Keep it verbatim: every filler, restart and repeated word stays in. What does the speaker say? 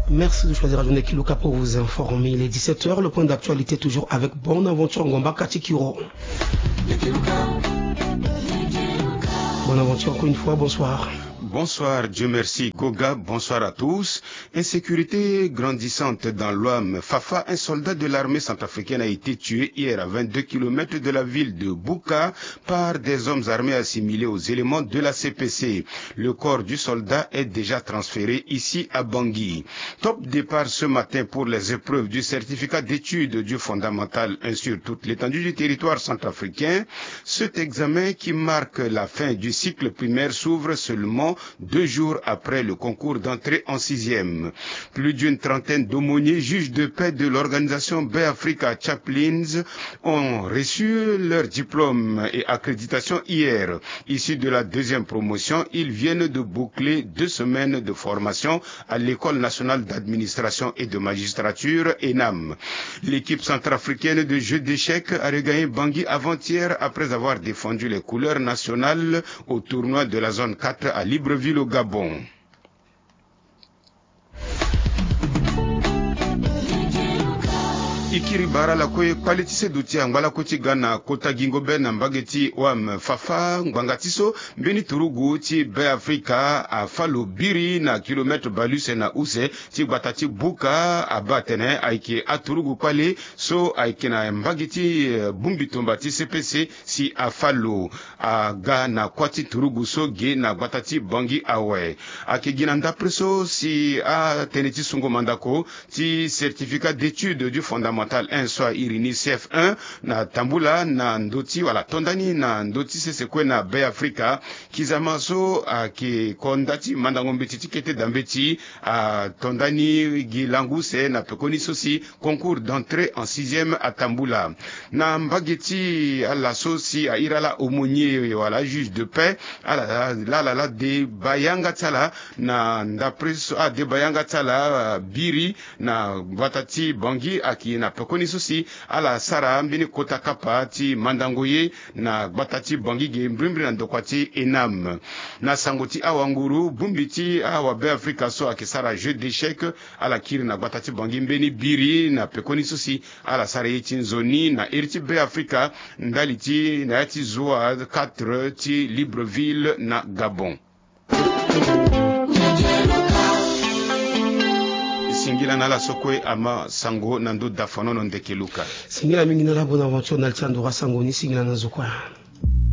Merci de choisir Radio Nekiluka pour vous informer. Il est dix-sept heures, le point d'actualité toujours avec Bonaventure Ngomba Katikiro. Bonaventure, encore une fois, bonsoir. Bonsoir, Dieu merci, Koga, bonsoir à tous. Insécurité grandissante dans l'Ouam. Fafa, un soldat de l'armée centrafricaine a été tué hier à vingt-deux kilomètres de la ville de Bouka par des hommes armés assimilés aux éléments de la C P C. Le corps du soldat est déjà transféré ici à Bangui. Top départ ce matin pour les épreuves du certificat d'études du fondamental un sur toute l'étendue du territoire centrafricain. Cet examen qui marque la fin du cycle primaire s'ouvre seulement deux jours après le concours d'entrée en sixième. Plus d'une trentaine d'aumôniers juges de paix de l'organisation Bay Africa Chaplains ont reçu leur diplôme et accréditation hier. Issus de la deuxième promotion, ils viennent de boucler deux semaines de formation à l'École nationale d'administration et de magistrature E N A M. L'équipe centrafricaine de jeux d'échecs a regagné Bangui avant-hier après avoir défendu les couleurs nationales au tournoi de la zone quatre à Libreville au Gabon. Ikiri bara la kwe kwalitise duti angwala kuti gana kota gingo bena mbageti wam fafa ngwangatiso mbeni turugu ti Bay Africa a falo biri na kilometre baluse na use ti batati buka abatene aike aturugu kwale so aike na mbageti bumbi tombati C P C si a falo a ga na kwati turugu so ge na batati bangi awe ake ginanda preso si a teneti sungo mandako ti certificat d'études du fondamental un soit irini C F un na tambula na ndoti wala tondani na ndoti sesekwe na Bay Africa kizamaso a ki kondati mandangombe titikete dambeti a tondani gilanguse na pekoni sosi concours d'entrée en sixième à tambula na mbageti à la sosi a irala aumônier wala juge de paix à la la la la de bayanga tala na ndapreso a de bayanga tala biri na batati bangi aki na pekoni sosi ala sara mbini kota kapa ti mandangoye na batati bangi ge mbrimbri na ndokwati enam na sangoti awanguru bumbiti awa Bay Africa so akisara jeu d'échecs ala kiri na batati bangi mbeni biri na pekoni sosi ala sara yiti nzoni na eriti Bay Africa ndaliti na yati zoa quatre ti Libreville na Gabon. Singila nala sokwe ama sango nando dafano no ndekeluka. Singila mingi nala Bonaventure nalti andora sango ni singila na zokwa.